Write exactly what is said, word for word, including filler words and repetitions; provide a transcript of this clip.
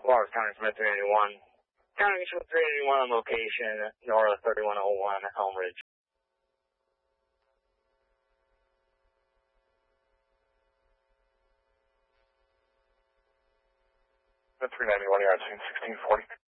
Florida County Smith three eighty-one. County Smith three eighty-one on location, north of thirty-one oh one Elm Ridge. three ninety-one, you're on sixteen forty.